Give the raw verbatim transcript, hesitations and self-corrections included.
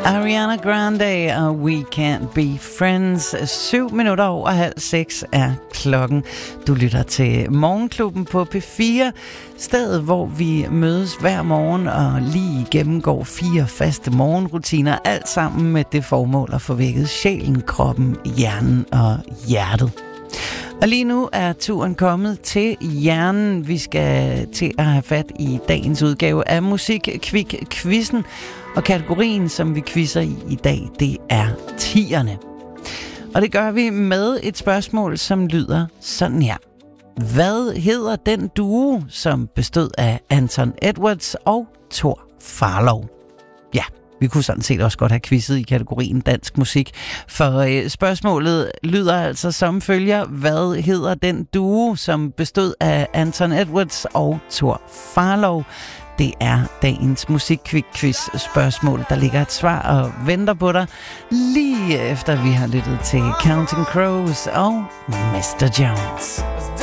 Ariana Grande og We Can't Be Friends. Syv minutter over halv seks er klokken. Du lytter til Morgenklubben på P fire. Stedet, hvor vi mødes hver morgen og lige gennemgår fire faste morgenrutiner. Alt sammen med det formål at få vækket sjælen, kroppen, hjernen og hjertet. Og lige nu er turen kommet til hjernen. Vi skal til at have fat i dagens udgave af Musik-Kvik-Quizzen. Og kategorien, som vi quizzer i i dag, det er tierne. Og det gør vi med et spørgsmål, som lyder sådan her. Hvad hedder den duo, som bestod af Anton Edwards og Thor Farlov? Ja, vi kunne sådan set også godt have quizzet i kategorien dansk musik. For øh, spørgsmålet lyder altså som følger. Hvad hedder den duo, som bestod af Anton Edwards og Thor Farlov? Det er dagens musik-quiz-spørgsmål. Der ligger et svar og venter på dig, lige efter vi har lyttet til Counting Crows og mister Jones.